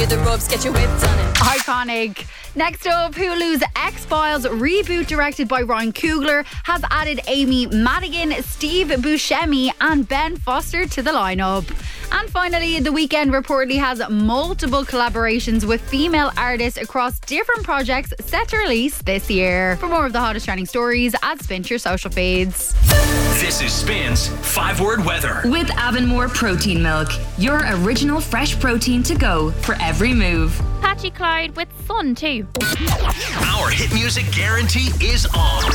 The rubs, get your whips on it. Iconic. Next up, Hulu's X-Files reboot, directed by Ryan Coogler, has added Amy Madigan, Steve Buscemi and Ben Foster to the lineup. And finally, The Weeknd reportedly has multiple collaborations with female artists across different projects set to release this year. For more of the hottest trending stories, add Spin to your social feeds. This is Spin's 5-word weather. With Avonmore Protein Milk, your original fresh protein to go for every move. Patchy cloud with sun too. Our hit music guarantee is on.